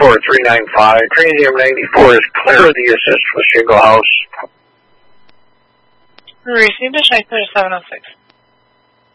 44395. Cranium 94 is clear of the assist with Shingle House. Received a Schneid 706.